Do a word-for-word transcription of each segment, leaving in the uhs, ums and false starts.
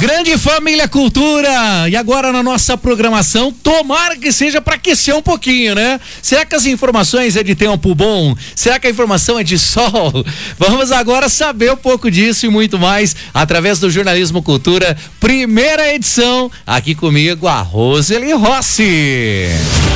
Grande família Cultura, e agora na nossa programação, tomara que seja para aquecer um pouquinho, né? Será que as informações é de tempo bom? Será que a informação é de sol? Vamos agora saber um pouco disso e muito mais através do Jornalismo Cultura, primeira edição, aqui comigo a Roseli Rossi.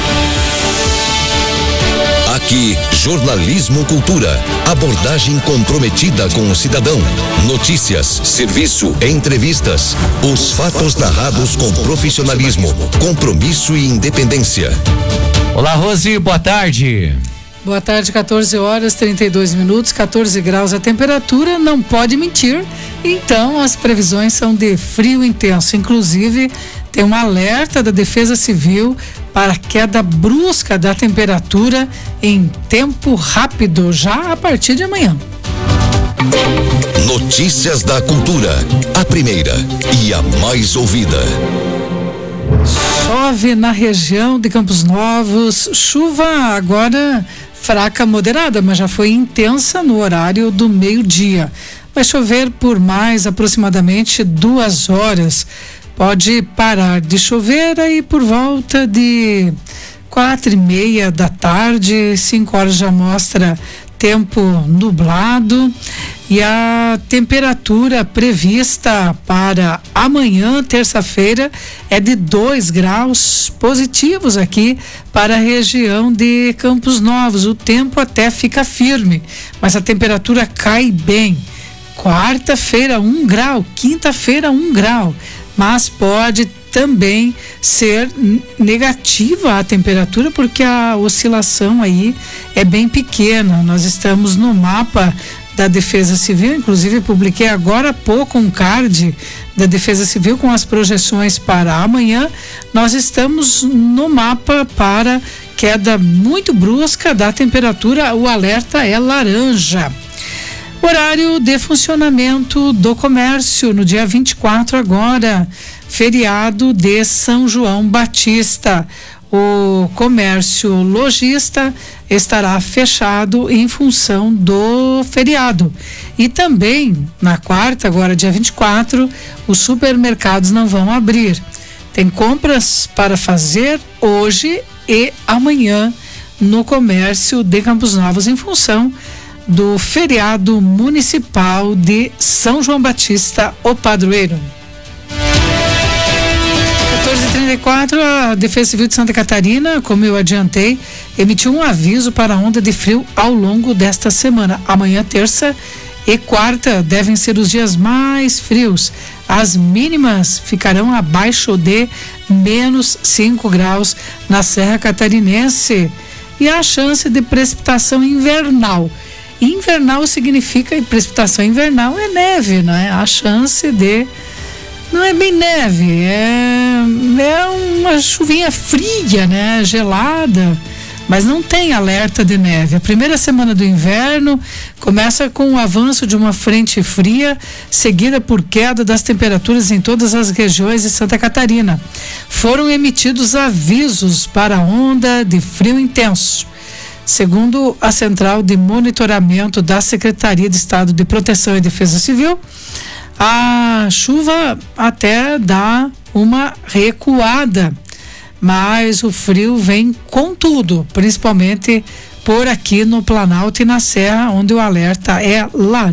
Aqui, Jornalismo Cultura. Abordagem comprometida com o cidadão. Notícias, serviço, entrevistas. Os fatos narrados com profissionalismo, compromisso e independência. Olá, Rose, boa tarde. Boa tarde, quatorze horas, trinta e dois minutos, quatorze graus a temperatura, não pode mentir. Então, as previsões são de frio intenso. Inclusive, tem um alerta da Defesa Civil para queda brusca da temperatura em tempo rápido, já a partir de amanhã. Notícias da Cultura, a primeira e a mais ouvida. Chove na região de Campos Novos, chuva agora fraca moderada, mas já foi intensa no horário do meio-dia. Vai chover por mais aproximadamente duas horas. Pode parar de chover aí por volta de quatro e meia da tarde, cinco horas já mostra tempo nublado e a temperatura prevista para amanhã, terça-feira, é de dois graus positivos aqui para a região de Campos Novos. O tempo até fica firme, mas a temperatura cai bem. Quarta-feira, um grau, quinta-feira, um grau. Mas pode também ser negativa a temperatura, porque a oscilação aí é bem pequena. Nós estamos no mapa da Defesa Civil, inclusive publiquei agora há pouco um card da Defesa Civil com as projeções para amanhã. Nós estamos no mapa para queda muito brusca da temperatura, o alerta é laranja. Horário de funcionamento do comércio no dia vinte e quatro agora, feriado de São João Batista. O comércio lojista estará fechado em função do feriado. E também na quarta, agora dia vinte e quatro, os supermercados não vão abrir. Tem compras para fazer hoje e amanhã no comércio de Campos Novos em função do feriado municipal de São João Batista, o padroeiro. quatorze e trinta e quatro, a Defesa Civil de Santa Catarina, como eu adiantei, emitiu um aviso para a onda de frio ao longo desta semana. Amanhã, terça e quarta, devem ser os dias mais frios. As mínimas ficarão abaixo de menos cinco graus na Serra Catarinense. E a chance de precipitação invernal. Invernal significa, e precipitação invernal é neve, né? A chance de, não é bem neve, é, é uma chuvinha fria, né? Gelada, mas não tem alerta de neve. A primeira semana do inverno começa com o avanço de uma frente fria, seguida por queda das temperaturas em todas as regiões de Santa Catarina. Foram emitidos avisos para onda de frio intenso. Segundo a Central de Monitoramento da Secretaria de Estado de Proteção e Defesa Civil, a chuva até dá uma recuada, mas o frio vem com tudo, principalmente por aqui no Planalto e na Serra, onde o alerta é laranja.